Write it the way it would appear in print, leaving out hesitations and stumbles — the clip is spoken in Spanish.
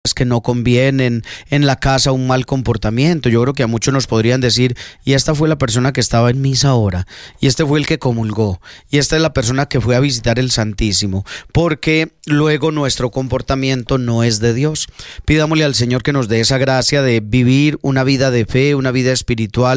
que no convienen, en la casa un mal comportamiento. Yo creo que a muchos nos podrían decir, y esta fue la persona que estaba en misa ahora, y este fue el que comulgó, y esta es la persona que fue a visitar el Santísimo, porque luego nuestro comportamiento no es de Dios. Pidámosle al Señor que nos dé esa gracia de vivir una vida de fe, una vida espiritual,